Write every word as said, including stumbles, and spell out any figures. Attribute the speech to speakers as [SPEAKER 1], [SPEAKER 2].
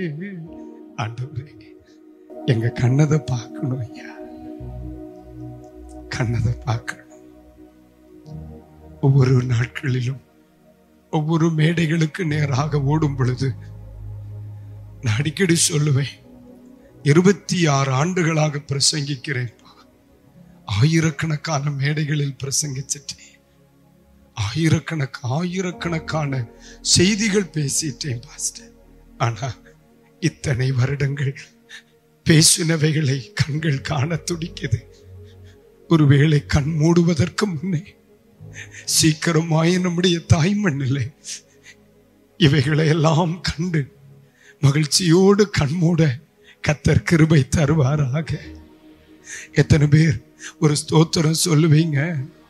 [SPEAKER 1] ஆண்டவரே, எங்க கண்ணதை பார்க்கணும் ஐயா, கண்ணதை பார்க்கணும். ஒவ்வொரு நாட்களிலும் ஒவ்வொரு மேடைகளுக்கு நேராக ஓடும் பொழுது நான் அடிக்கடி சொல்லுவேன், இருபத்தி ஆறு ஆண்டுகளாக பிரசங்கிக்கிறேன், ஆயிரக்கணக்கான மேடைகளில் பிரசங்கிச்சிட்டேன், ஆயிரக்கணக்கு ஆயிரக்கணக்கான செய்திகள் பேசிட்டேன் பாஸ்டர். ஆனா இத்தனை வருடங்கள் பேசினவைகளை கண்கள் காண துடிக்குது. ஒருவேளை கண் மூடுவதற்கு முன்னே சீக்கிரமாய் நம்முடைய தாய்மண்ணிலே இவைகளை எல்லாம் கண்டு மகிழ்ச்சியோடு கண்மூட கர்த்தர் கிருபை தருவாராக. எத்தனை பேர் ஒரு ஸ்தோத்திரம் சொல்லுவீங்க?